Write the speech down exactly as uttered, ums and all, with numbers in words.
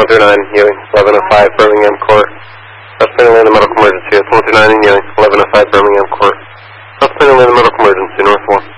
one two nine, Ewing, eleven oh five, Birmingham Court. Hospital in the medical emergency, it's one two nine in Ewing, eleven oh five, Birmingham Court. Hospital in the medical emergency, North one.